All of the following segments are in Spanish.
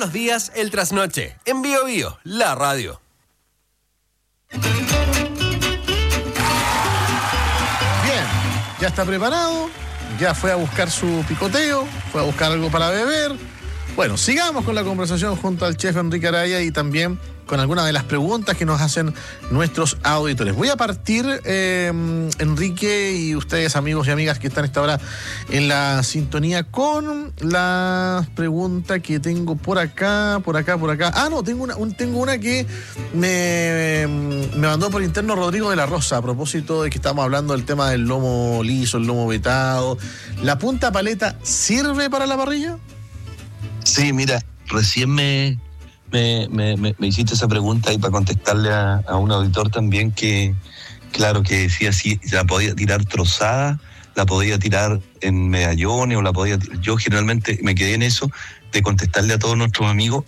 los días el trasnoche. En Bio Bio, la radio. Bien, ya está preparado, ya fue a buscar su picoteo, fue a buscar algo para beber. Bueno, sigamos con la conversación junto al chef Enrique Araya y también con algunas de las preguntas que nos hacen nuestros auditores. Voy a partir, Enrique y ustedes, amigos y amigas que están a esta hora en la sintonía, con la pregunta que tengo por acá. Tengo una que me mandó por interno Rodrigo de la Rosa, a propósito de que estamos hablando del tema del lomo liso, el lomo vetado. ¿La punta paleta sirve para la parrilla? Sí, mira, recién me hiciste esa pregunta y para contestarle a un auditor también que, claro, que decía si la podía tirar trozada, la podía tirar en medallones o la podía... Yo generalmente me quedé en eso de contestarle a todos nuestros amigos.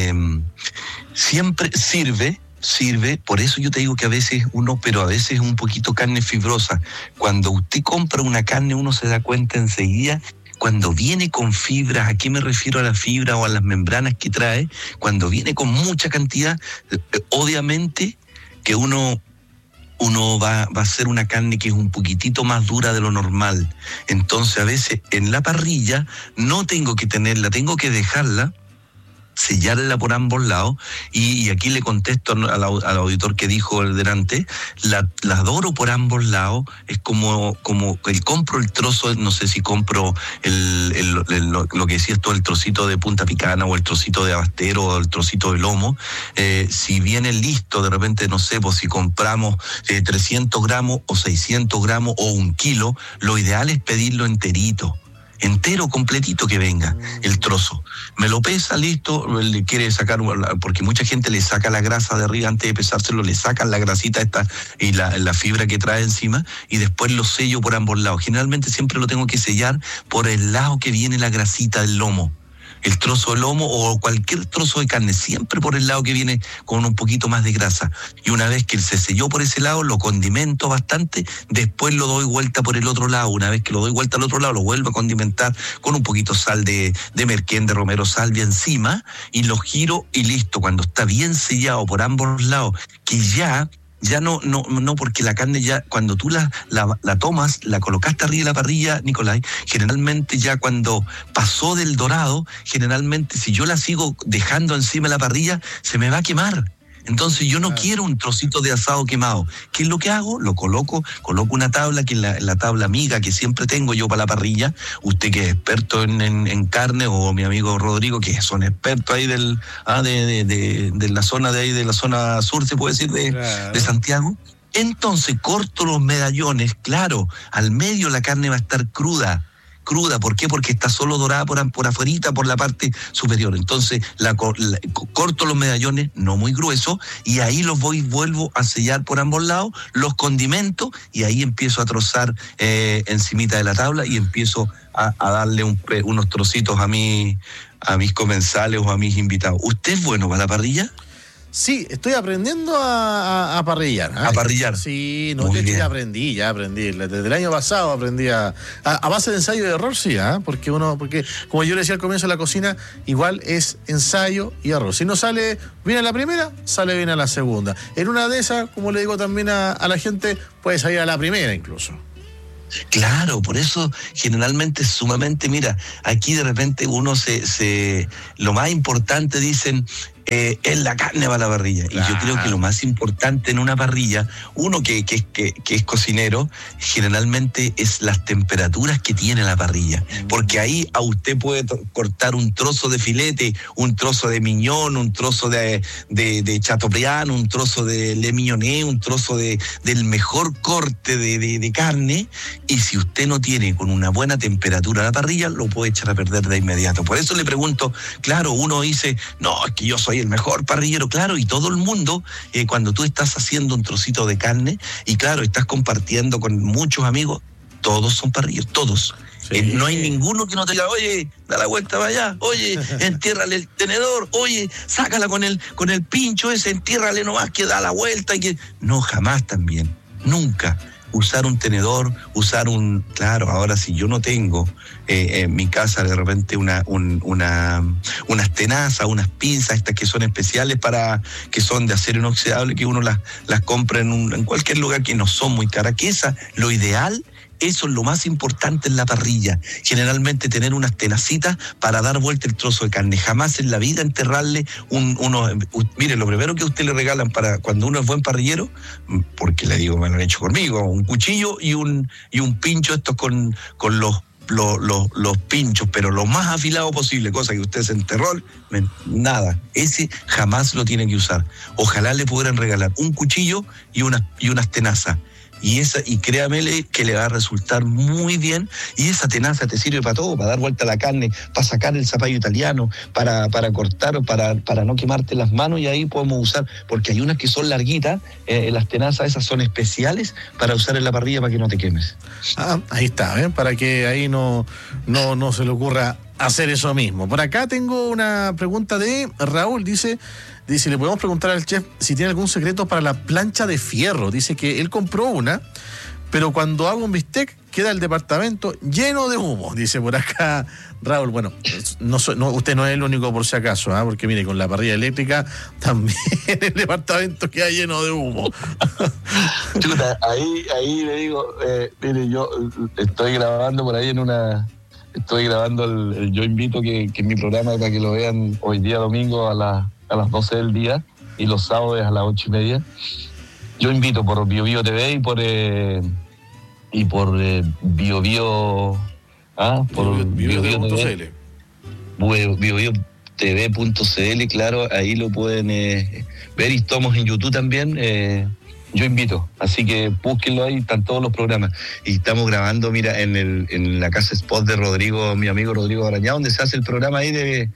Siempre sirve, por eso yo te digo que a veces pero a veces es un poquito carne fibrosa. Cuando usted compra una carne, uno se da cuenta enseguida. Cuando viene con fibras, ¿a qué me refiero a la fibra o a las membranas que trae? Cuando viene con mucha cantidad, obviamente que uno va a hacer una carne que es un poquitito más dura de lo normal. Entonces a veces en la parrilla no tengo que tenerla, tengo que dejarla, sellarla por ambos lados, y aquí le contesto al auditor que dijo el delante, la doro por ambos lados, es como compro el trozo, no sé si compro lo que decía esto, el trocito de punta picana o el trocito de abastero o el trocito de lomo, si viene listo, de repente, no sé, pues si compramos 300 gramos o 600 gramos o 1 kilo, lo ideal es pedirlo entero, completito, que venga el trozo. Me lo pesa, listo, le quiere sacar, porque mucha gente le saca la grasa de arriba antes de pesárselo, le sacan la grasita esta y la fibra que trae encima, y después lo sello por ambos lados. Generalmente siempre lo tengo que sellar por el lado que viene la grasita del lomo. El trozo de lomo o cualquier trozo de carne, siempre por el lado que viene con un poquito más de grasa. Y una vez que se selló por ese lado, lo condimento bastante, después lo doy vuelta por el otro lado. Una vez que lo doy vuelta al otro lado, lo vuelvo a condimentar con un poquito sal de merquén, de romero, salvia encima, y lo giro y listo. Cuando está bien sellado por ambos lados, que ya no, porque la carne ya, cuando tú la tomas, la colocaste arriba de la parrilla, Nicolai, generalmente ya cuando pasó del dorado, generalmente si yo la sigo dejando encima de la parrilla, se me va a quemar. Entonces yo no quiero un trocito de asado quemado. ¿Qué es lo que hago? Lo coloco una tabla, que es la tabla amiga que siempre tengo yo para la parrilla. Usted que es experto en carne, o mi amigo Rodrigo, que son expertos ahí de la zona de ahí, de la zona sur, se puede decir, de Santiago. Entonces corto los medallones, claro, al medio la carne va a estar cruda. ¿Por qué? Porque está solo dorada por afuerita, por la parte superior. Entonces corto los medallones, no muy gruesos, y ahí los vuelvo a sellar por ambos lados, los condimento, y ahí empiezo a trozar encimita de la tabla, y empiezo a darle unos trocitos a mis comensales o a mis invitados. ¿Usted es bueno para la parrilla? Sí, estoy aprendiendo a parrillar. ¿A parrillar? Sí, no, ya aprendí. Desde el año pasado aprendí a base de ensayo y error, sí, porque como yo le decía al comienzo de la cocina, igual es ensayo y error. Si no sale bien a la primera, sale bien a la segunda. En una de esas, como le digo también a la gente, puede salir a la primera incluso. Claro, por eso generalmente sumamente, mira, aquí de repente uno lo más importante dicen, es la carne para la parrilla. Claro. Y yo creo que lo más importante en una parrilla, uno que es cocinero, generalmente es las temperaturas que tiene la parrilla. Porque ahí a usted puede cortar un trozo de filete, un trozo de miñón, un trozo de chateaubriand, un trozo de le mignonné, un trozo del mejor corte de carne, y si usted no tiene con una buena temperatura la parrilla, lo puede echar a perder de inmediato. Por eso le pregunto, claro, uno dice, no, es que yo soy el mejor parrillero, claro, y todo el mundo, cuando tú estás haciendo un trocito de carne, y claro, estás compartiendo con muchos amigos, todos son parrilleros, todos. Sí. No hay ninguno que no te diga, oye, da la vuelta para allá, oye, entiérrale el tenedor, oye, sácala con el pincho ese, entiérrale nomás, que da la vuelta, y que... No, jamás también, nunca. usar un tenedor, claro, ahora si yo no tengo en mi casa de repente unas tenazas, unas pinzas, estas que son especiales que son de acero inoxidable, que uno las compra en cualquier lugar, que no son muy caras, que lo ideal. Eso es lo más importante en la parrilla. Generalmente tener unas tenacitas para dar vuelta el trozo de carne. Jamás en la vida enterrarle mire, lo primero que a usted le regalan para cuando uno es buen parrillero, porque le digo, me lo han hecho conmigo, un cuchillo y un pincho, estos con los pinchos, pero lo más afilado posible, cosa que usted se enterró, nada. Ese jamás lo tiene que usar. Ojalá le pudieran regalar un cuchillo y unas tenazas. Y créamele que le va a resultar muy bien, y esa tenaza te sirve para todo, para dar vuelta a la carne, para sacar el zapallo italiano, para cortar, para no quemarte las manos, y ahí podemos usar, porque hay unas que son larguitas, las tenazas esas son especiales para usar en la parrilla para que no te quemes. Ahí está, para que ahí no se le ocurra hacer eso mismo. Por acá tengo una pregunta de Raúl, dice, le podemos preguntar al chef si tiene algún secreto para la plancha de fierro. Dice que él compró una, pero cuando hago un bistec queda el departamento lleno de humo. Dice por acá Raúl. Bueno, usted no es el único, por si acaso, porque mire, con la parrilla eléctrica también el departamento queda lleno de humo. Chuta, ahí le digo, mire, yo estoy grabando por ahí estoy grabando el Yo Invito, que es mi programa, para que lo vean hoy día domingo a las 12 del día, y los sábados a las 8:30. Yo invito por BioBio TV y por BioBio por BioBio.cl. BioBioTV.cl, claro, ahí lo pueden ver, y estamos en YouTube también. Yo invito, así que búsquenlo, ahí están todos los programas. Y estamos grabando, mira, en la casa spot de Rodrigo, mi amigo Rodrigo Arañá, donde se hace el programa ahí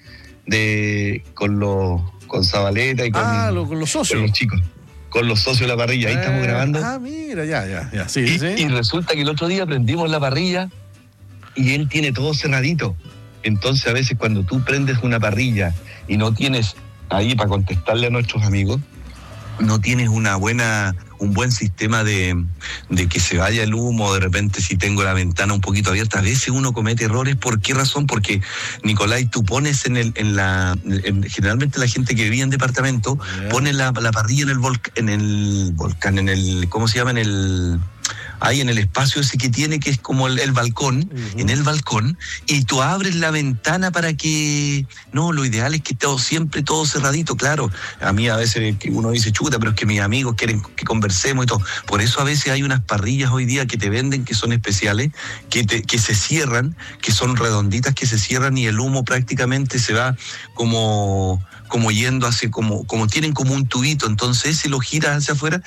con Zabaleta y con los socios. Con los chicos, con los socios de la parrilla, ahí estamos grabando. Mira, ya, sí. Y resulta que el otro día prendimos la parrilla y él tiene todo cerradito. Entonces a veces cuando tú prendes una parrilla y no tienes ahí para contestarle a nuestros amigos, no tienes un buen sistema de que se vaya el humo, de repente si tengo la ventana un poquito abierta, a veces uno comete errores. ¿Por qué razón? Porque, Nicolás, tú pones generalmente la gente que vive en departamento, pone la parrilla en el volcán, ¿cómo se llama? Ahí en el espacio ese que tiene, que es como el balcón, en el balcón, y tú abres la ventana para que... No, lo ideal es que esté siempre todo cerradito, claro. A mí a veces que uno dice, chuta, pero es que mis amigos quieren que conversemos y todo. Por eso a veces hay unas parrillas hoy día que te venden, que son especiales, que se cierran, que son redonditas, que se cierran, y el humo prácticamente se va como yendo hacia, como tienen como un tubito, entonces ese lo giras hacia afuera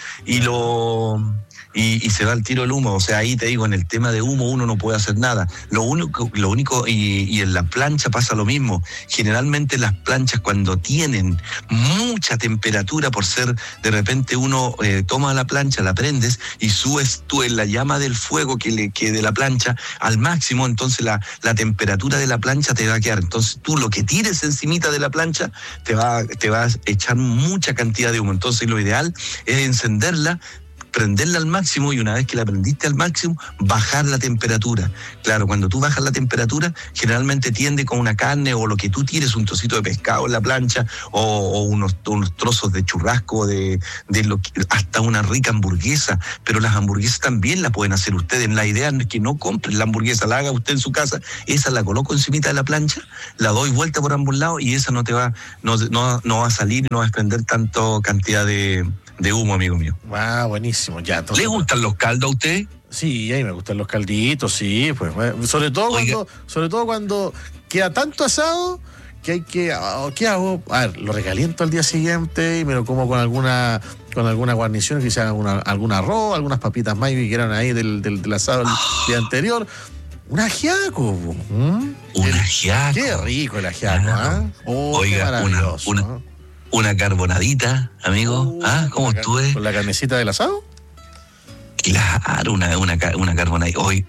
y se va al tiro el humo. O sea, ahí te digo, en el tema de humo uno no puede hacer nada. Lo único y en la plancha pasa lo mismo. Generalmente las planchas, cuando tienen mucha temperatura, por ser, de repente uno toma la plancha, la prendes y subes tú en la llama del fuego que de la plancha al máximo, entonces la temperatura de la plancha te va a quedar. Entonces tú lo que tires encimita de la plancha te va a echar mucha cantidad de humo. Entonces lo ideal es encenderla, prenderla al máximo, y una vez que la prendiste al máximo, bajar la temperatura. Claro, cuando tú bajas la temperatura, generalmente tiende con una carne o lo que tú tires, un trocito de pescado en la plancha o unos trozos de churrasco, hasta una rica hamburguesa. Pero las hamburguesas también la pueden hacer ustedes. La idea es que no compren la hamburguesa, la haga usted en su casa, esa la coloco encimita de la plancha, la doy vuelta por ambos lados y esa no va a salir, no va a desprender tanto cantidad de humo, amigo mío. Buenísimo, ya. Entonces, ¿le gustan los caldos a usted? Sí, a mí me gustan los calditos, sí, pues, sobre todo cuando queda tanto asado que hay que... ¿Qué hago? A ver, lo recaliento al día siguiente y me lo como con alguna guarnición, quizás algún arroz, algunas papitas más que eran ahí del asado el día anterior. Un ajiaco. Un ajiaco. Qué rico el ajiaco, Oiga, qué maravilloso. Una carbonadita, amigo. ¿Cómo estuve? ¿Con la carnecita del asado? Claro, una carbonadita. Hoy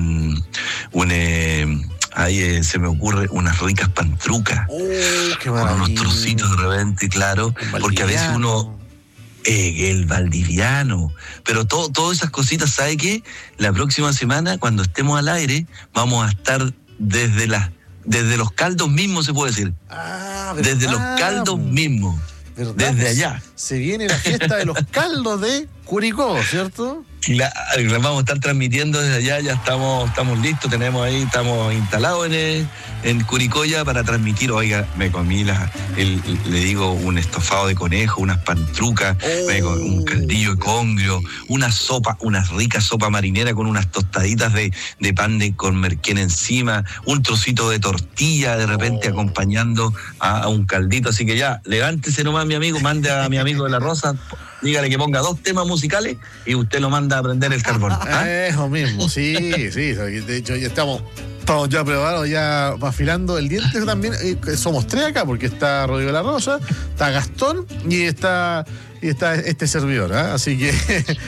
ahí se me ocurre unas ricas pantrucas. Qué maravilla. Con unos trocitos de repente, claro. Porque a veces uno... El valdiviano. Pero todas esas cositas, ¿sabe qué? La próxima semana, cuando estemos al aire, vamos a estar desde los caldos mismos, se puede decir. Desde los caldos mismos. ¿Verdad? Desde allá. Se viene la fiesta de los caldos de Curicó, ¿cierto? Claro, vamos a estar transmitiendo desde allá, ya estamos listos, estamos instalados en Curicó ya para transmitir. Oiga, me comí le digo, un estofado de conejo, unas pantrucas, un caldillo de congrio, una rica sopa marinera con unas tostaditas de pan con merquén encima, un trocito de tortilla de repente acompañando a un caldito. Así que ya, levántese nomás, mi amigo, mande a mi amigo de la Rosa, dígale que ponga 2 temas musicales y usted lo manda a prender el carbón. Eso mismo, sí. De hecho, ya estamos ya preparados, ya afilando el diente también. Somos 3 acá, porque está Rodrigo de la Rosa, está Gastón y está este servidor, ¿eh? Así que...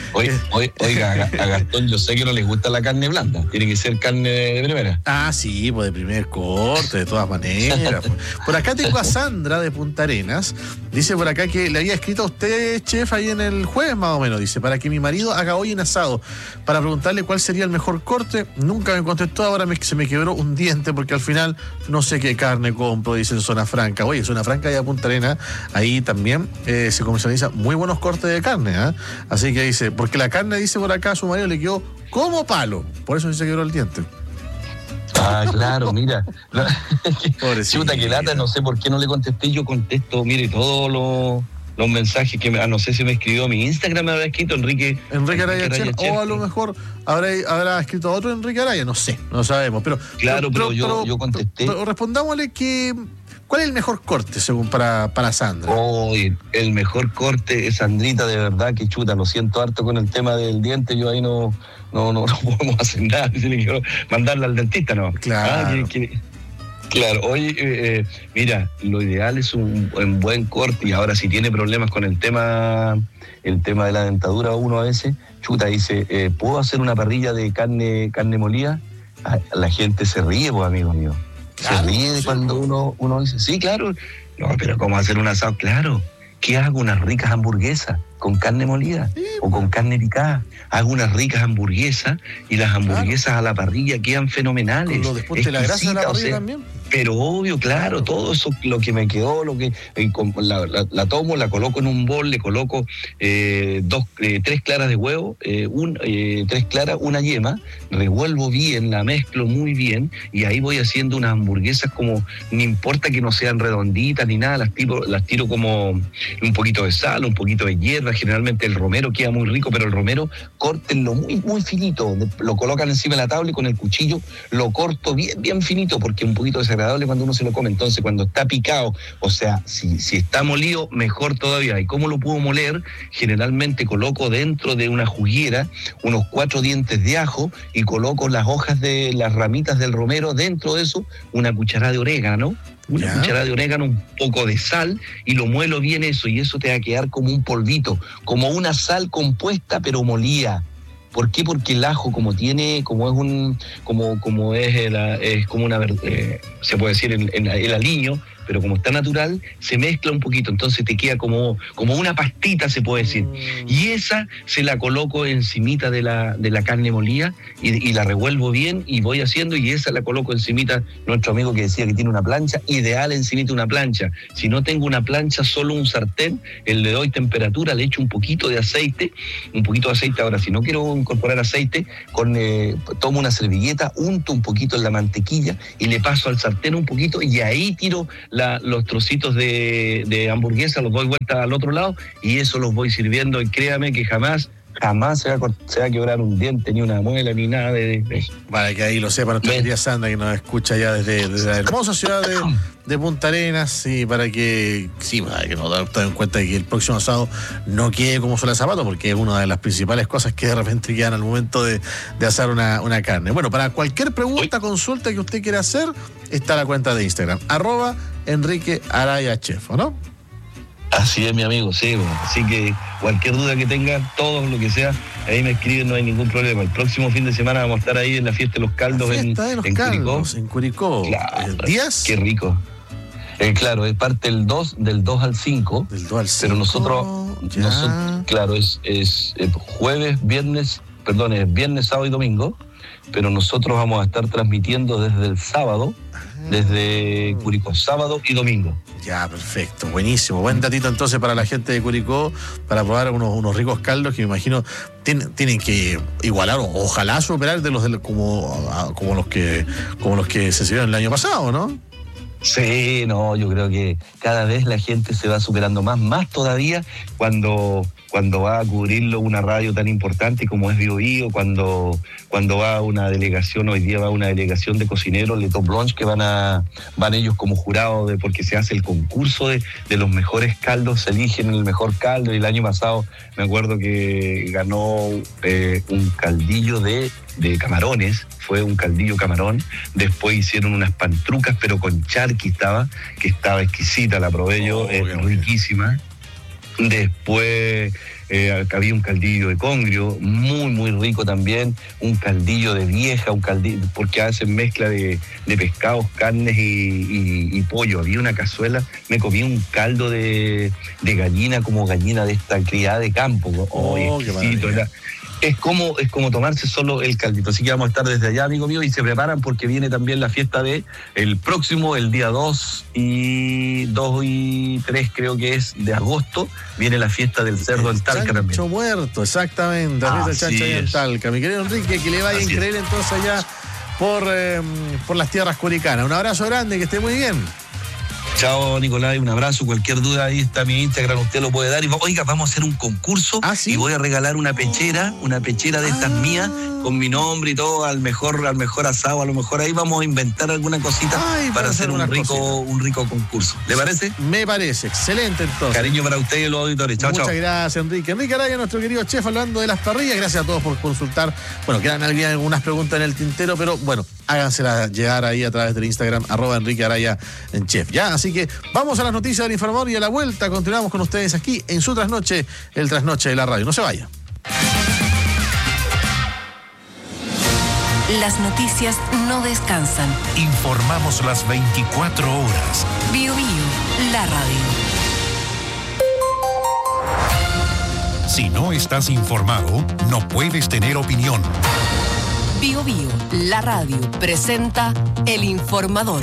Oiga, a Gastón yo sé que no les gusta la carne blanda, tiene que ser carne de primera. Sí, pues de primer corte, de todas maneras. Por acá tengo a Sandra de Punta Arenas, dice por acá que le había escrito a usted, chef, ahí en el jueves más o menos, dice, para que mi marido haga hoy un asado, para preguntarle cuál sería el mejor corte. Nunca me contestó, ahora se me quebró un diente porque al final no sé qué carne compro, dice en Zona Franca. Oye, Zona Franca y a Punta Arenas, ahí también se comercializa muy buenos cortes de carne, ¿eh? Así que dice, porque la carne, dice por acá, a su marido le quedó como palo, por eso se quebró el diente. Claro, mira. Chuta, que lata, no sé por qué no le contesté. Yo contesto, mire, todos los mensajes que no sé si me escribió a mi Instagram, me habrá escrito Enrique Araya Chef, o a lo mejor habrá escrito a otro Enrique Araya, no sé, no sabemos. Pero yo contesté. Pero respondámosle que... ¿Cuál es el mejor corte, según para Sandra? El mejor corte, Sandrita, de verdad que chuta, lo siento harto con el tema del diente, yo ahí no podemos hacer nada, si le quiero mandarla al dentista, ¿no? Claro. Claro, mira, lo ideal es un buen corte, y ahora si tiene problemas con el tema de la dentadura, uno a veces, chuta, dice, ¿puedo hacer una parrilla de carne molida? La gente se ríe, pues, amigo mío. Se ríe cuando uno dice, sí, claro. No, pero ¿cómo hacer un asado? Claro. ¿Qué hago? Unas ricas hamburguesas con carne molida o con carne picada. Hago unas ricas hamburguesas y las hamburguesas a la parrilla quedan fenomenales. Con lo después de la grasa de la parrilla también. Pero obvio, claro, todo eso, lo que me quedó, la tomo, la coloco en un bol, le coloco 3 claras de huevo, 3 claras, una yema, revuelvo bien, la mezclo muy bien, y ahí voy haciendo unas hamburguesas como, no importa que no sean redonditas ni nada, las tiro como un poquito de sal, un poquito de hierba. Generalmente el romero queda muy rico, pero el romero córtenlo muy, muy finito, lo colocan encima de la tabla y con el cuchillo lo corto bien, bien finito, porque un poquito desagradable cuando uno se lo come. Entonces, cuando está picado, o sea, si está molido, mejor todavía. ¿Y cómo lo puedo moler? Generalmente coloco dentro de una juguera unos 4 dientes de ajo y coloco las hojas de las ramitas del romero, dentro de eso una cucharada de orégano, cucharada de orégano, un poco de sal, y lo muelo bien eso, y eso te va a quedar como un polvito, como una sal compuesta pero molida. ¿Por qué? Porque el ajo, se puede decir el aliño, pero como está natural, se mezcla un poquito, entonces te queda como una pastita, se puede decir. Y esa se la coloco encimita de la carne molida y la revuelvo bien y voy haciendo, y esa la coloco encimita, nuestro amigo que decía que tiene una plancha, ideal encimita una plancha. Si no tengo una plancha, solo un sartén, le doy temperatura, le echo un poquito de aceite. Ahora, si no quiero incorporar aceite, tomo una servilleta, unto un poquito en la mantequilla y le paso al sartén un poquito, y ahí tiro los trocitos de hamburguesa, los doy vuelta al otro lado y eso los voy sirviendo, y créame que jamás se va a quebrar un diente, ni una muela, ni nada de eso. Para que ahí lo sepa nuestra querida Sandra, que nos escucha ya desde la hermosa ciudad de Punta Arenas, y para que nos den en cuenta de que el próximo asado no quede como suela zapato, porque es una de las principales cosas que de repente quedan al momento de asar una carne. Bueno, para cualquier pregunta, consulta que usted quiera hacer, está la cuenta de Instagram, @Enrique Araya Chef, ¿no? Así es, mi amigo, sí. Así que cualquier duda que tengan, todo lo que sea, ahí me escriben, no hay ningún problema. El próximo fin de semana vamos a estar ahí en la fiesta de los caldos en Curicó. Claro, ¿Días? Qué rico. Claro, es parte del 2 al 5. Del 2 al 5. Pero nosotros Ya. Claro, es viernes, sábado y domingo, pero nosotros vamos a estar transmitiendo desde el sábado, desde Curicó, sábado y domingo. Ya, perfecto, buenísimo. Buen datito entonces para la gente de Curicó, para probar unos ricos caldos que me imagino tienen que igualar o ojalá superar de como los que se sirvieron el año pasado, ¿no? Sí, no, yo creo que cada vez la gente se va superando más todavía cuando va a cubrirlo una radio tan importante como es Biobío, cuando va una delegación, hoy día va una delegación de cocineros, Le Top Brunch, que van ellos como jurados porque se hace el concurso de los mejores caldos, se eligen el mejor caldo, y el año pasado me acuerdo que ganó un caldillo de camarones, fue un caldillo camarón. Después hicieron unas pantrucas, pero con charqui que estaba exquisita, la probé yo, riquísima. Después había un caldillo de congrio, muy rico también, un caldillo de vieja, porque hacen mezcla de pescados, carnes y pollo. Había una cazuela, me comí un caldo de gallina, como gallina de esta criada de campo. Exquisito, es como tomarse solo el caldito. Así que vamos a estar desde allá, amigo mío, y se preparan porque viene también la fiesta el día 2 y 3, creo que es, de agosto, viene la fiesta del cerdo en Talca también. Chancho muerto, exactamente, la fiesta del chancho ahí en Talca. Mi querido Enrique, que le vaya increíble entonces allá por las tierras curicanas. Un abrazo grande, que esté muy bien. Chao, Nicolás, un abrazo. Cualquier duda, ahí está mi Instagram, usted lo puede dar. Y oiga, vamos a hacer un concurso. ¿Sí? Y voy a regalar una pechera de estas mías, con mi nombre y todo, al mejor asado. A lo mejor ahí vamos a inventar alguna cosita para hacer un rico concurso. ¿Le parece? Me parece, excelente entonces. Cariño para ustedes y los auditores. Chao, Muchas gracias, Enrique. Enrique Araya, nuestro querido chef, hablando de las parrillas. Gracias a todos por consultar. Bueno, quedan algunas preguntas en el tintero, pero bueno, háganselas llegar ahí a través del Instagram, @Enrique Araya en Chef. Ya, así que vamos a las noticias del informador y a la vuelta continuamos con ustedes aquí en su trasnoche, el trasnoche de la radio. No se vaya. Las noticias no descansan. Informamos las 24 horas. Biobío, la radio. Si no estás informado, no puedes tener opinión. Biobío, la radio, presenta El Informador.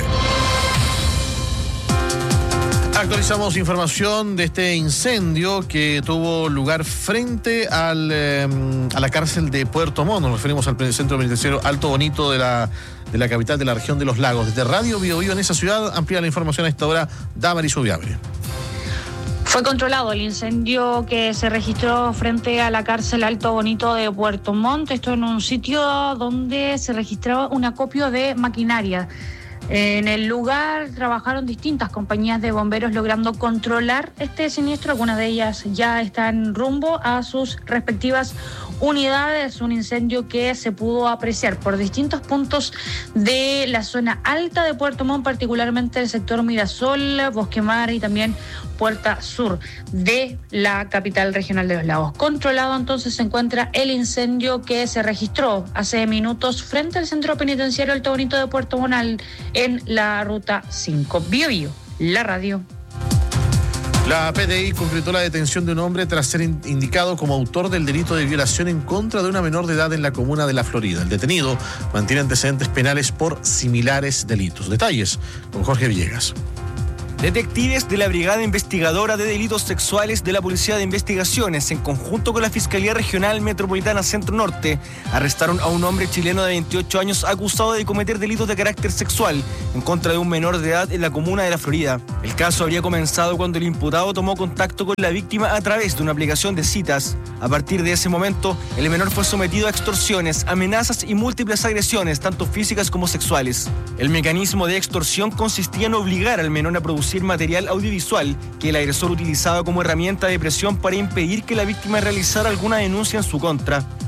Actualizamos información de este incendio que tuvo lugar frente a la cárcel de Puerto Montt. Nos referimos al centro penitenciario Alto Bonito de la capital de la región de los Lagos. Desde Radio Biobío en esa ciudad amplía la información a esta hora Damaris Ubiabre. Fue controlado el incendio que se registró frente a la cárcel Alto Bonito de Puerto Montt. Esto en un sitio donde se registraba un acopio de maquinaria. En el lugar trabajaron distintas compañías de bomberos logrando controlar este siniestro. Algunas de ellas ya están rumbo a sus respectivas unidades. Un incendio que se pudo apreciar por distintos puntos de la zona alta de Puerto Montt, particularmente el sector Mirasol, Bosque Mar y también Puerta Sur de la capital regional de los Lagos. Controlado entonces se encuentra el incendio que se registró hace minutos frente al centro penitenciario Alto Bonito de Puerto Montt en la ruta 5. Biobío, la radio. La PDI concretó la detención de un hombre tras ser indicado como autor del delito de violación en contra de una menor de edad en la comuna de La Florida. El detenido mantiene antecedentes penales por similares delitos. Detalles con Jorge Villegas. Detectives de la Brigada Investigadora de Delitos Sexuales de la Policía de Investigaciones, en conjunto con la Fiscalía Regional Metropolitana Centro Norte, arrestaron a un hombre chileno de 28 años acusado de cometer delitos de carácter sexual en contra de un menor de edad en la comuna de La Florida. El caso habría comenzado cuando el imputado tomó contacto con la víctima a través de una aplicación de citas. A partir de ese momento, el menor fue sometido a extorsiones, amenazas y múltiples agresiones, tanto físicas como sexuales. El mecanismo de extorsión consistía en obligar al menor a producir material audiovisual que el agresor utilizaba como herramienta de presión para impedir que la víctima realizara alguna denuncia en su contra.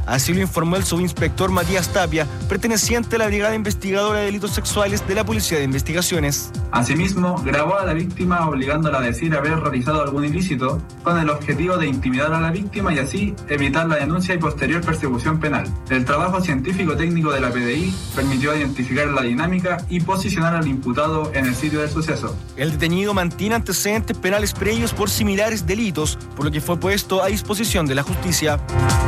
Así lo informó el subinspector Matías Tapia, perteneciente a la Brigada Investigadora de Delitos Sexuales de la Policía de Investigaciones. Asimismo, grabó a la víctima obligándola a decir haber realizado algún ilícito con el objetivo de intimidar a la víctima y así evitar la denuncia y posterior persecución penal. El trabajo científico-técnico de la PDI permitió identificar la dinámica y posicionar al imputado en el sitio del suceso. El detenido mantiene antecedentes penales previos por similares delitos, por lo que fue puesto a disposición de la justicia.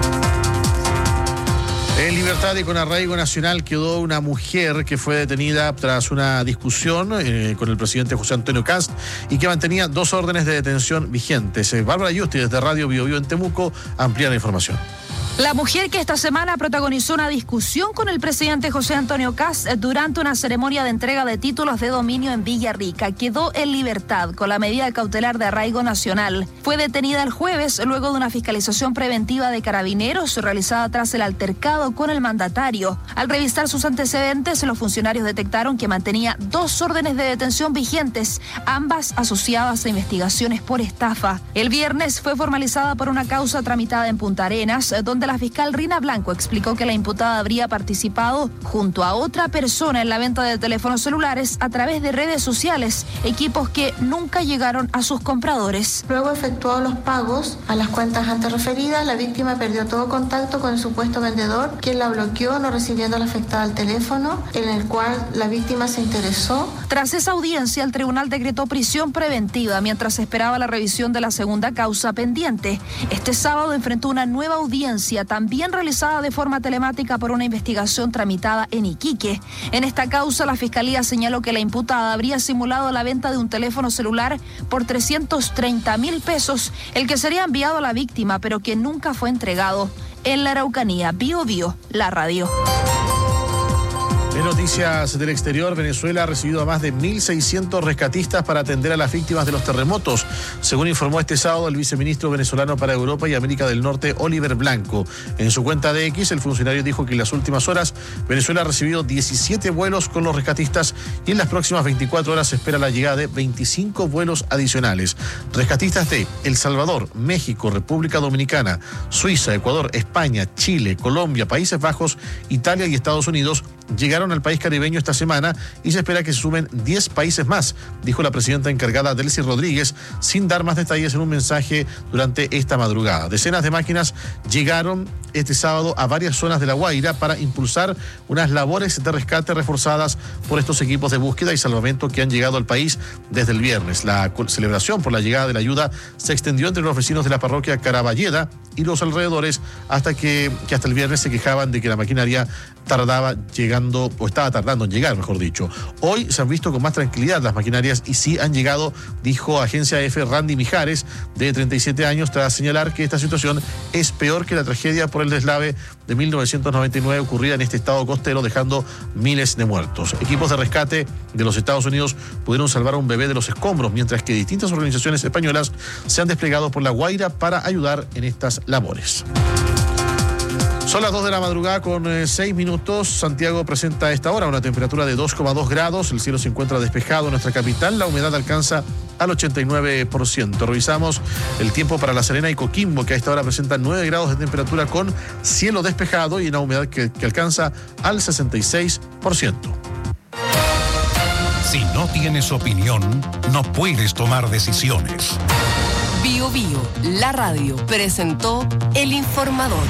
En libertad y con arraigo nacional quedó una mujer que fue detenida tras una discusión con el presidente José Antonio Kast y que mantenía 2 órdenes de detención vigentes. Bárbara Yusti desde Radio Bio Bio en Temuco amplía la información. La mujer que esta semana protagonizó una discusión con el presidente José Antonio Kast durante una ceremonia de entrega de títulos de dominio en Villarrica quedó en libertad con la medida cautelar de arraigo nacional. Fue detenida el jueves luego de una fiscalización preventiva de carabineros realizada tras el altercado con el mandatario. Al revisar sus antecedentes, los funcionarios detectaron que mantenía 2 órdenes de detención vigentes, ambas asociadas a investigaciones por estafa. El viernes fue formalizada por una causa tramitada en Punta Arenas, donde la fiscal Rina Blanco explicó que la imputada habría participado junto a otra persona en la venta de teléfonos celulares a través de redes sociales, equipos que nunca llegaron a sus compradores. Luego efectuó los pagos a las cuentas antes referidas. La víctima perdió todo contacto con el supuesto vendedor, quien la bloqueó, no recibiendo a la afectada al teléfono, en el cual la víctima se interesó. Tras esa audiencia, el tribunal decretó prisión preventiva mientras esperaba la revisión de la segunda causa pendiente. Este sábado enfrentó una nueva audiencia también realizada de forma telemática por una investigación tramitada en Iquique. En esta causa, la Fiscalía señaló que la imputada habría simulado la venta de un teléfono celular por 330.000 pesos, el que sería enviado a la víctima, pero que nunca fue entregado. En la Araucanía, Bio Bio, la radio. En noticias del exterior, Venezuela ha recibido a más de 1.600 rescatistas para atender a las víctimas de los terremotos, según informó este sábado el viceministro venezolano para Europa y América del Norte, Oliver Blanco. En su cuenta de X, el funcionario dijo que en las últimas horas Venezuela ha recibido 17 vuelos con los rescatistas y en las próximas 24 horas se espera la llegada de 25 vuelos adicionales. Rescatistas de El Salvador, México, República Dominicana, Suiza, Ecuador, España, Chile, Colombia, Países Bajos, Italia y Estados Unidos llegaron al país caribeño esta semana y se espera que se sumen 10 países más, dijo la presidenta encargada Delcy Rodríguez, sin dar más detalles en un mensaje durante esta madrugada. Decenas de máquinas llegaron este sábado a varias zonas de La Guaira para impulsar unas labores de rescate reforzadas por estos equipos de búsqueda y salvamento que han llegado al país desde el viernes. La celebración por la llegada de la ayuda se extendió entre los vecinos de la parroquia Caraballeda y los alrededores hasta que hasta el viernes se quejaban de que la maquinaria estaba tardando en llegar, mejor dicho. Hoy se han visto con más tranquilidad las maquinarias y sí han llegado, dijo Agencia F Randy Mijares, de 37 años, tras señalar que esta situación es peor que la tragedia por el deslave de 1999 ocurrida en este estado costero, dejando miles de muertos. Equipos de rescate de los Estados Unidos pudieron salvar a un bebé de los escombros, mientras que distintas organizaciones españolas se han desplegado por La Guaira para ayudar en estas labores. Son las 2 de la madrugada con 6 minutos. Santiago presenta a esta hora una temperatura de 2,2 grados. El cielo se encuentra despejado en nuestra capital. La humedad alcanza al 89%. Revisamos el tiempo para La Serena y Coquimbo, que a esta hora presenta 9 grados de temperatura con cielo despejado y una humedad que alcanza al 66%. Si no tienes opinión, no puedes tomar decisiones. Bio Bio, la radio, presentó El Informador.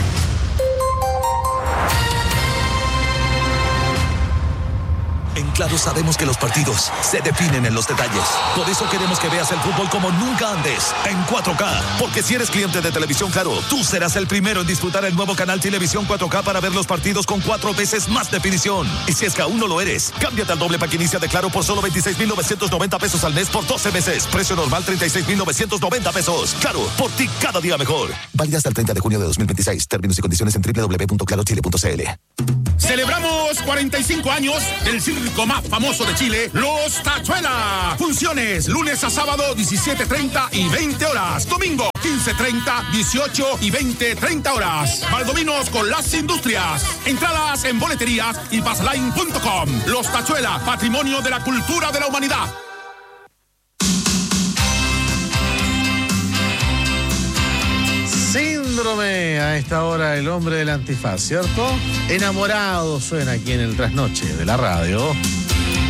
En Claro sabemos que los partidos se definen en los detalles. Por eso queremos que veas el fútbol como nunca antes, en 4K. Porque si eres cliente de Televisión Claro, tú serás el primero en disfrutar el nuevo canal Televisión 4K para ver los partidos con 4 veces más definición. Y si es que aún no lo eres, cámbiate al doble pack inicia de Claro por solo 26,990 pesos al mes por 12 meses. Precio normal 36,990 pesos. Claro, por ti cada día mejor. Válida hasta el 30 de junio de 2026. Términos y condiciones en www.clarochile.cl. Celebramos 45 años del circo más famoso de Chile, Los Tachuela. Funciones lunes a sábado 17:30 y 20 horas. Domingo 15:30, 18 y 20:30 horas. Valdominos con las industrias. Entradas en boleterías y pasaline.com. Los Tachuela, patrimonio de la cultura de la humanidad. Poniéndome a esta hora el hombre del antifaz, ¿cierto? Enamorado suena aquí en el trasnoche de la radio.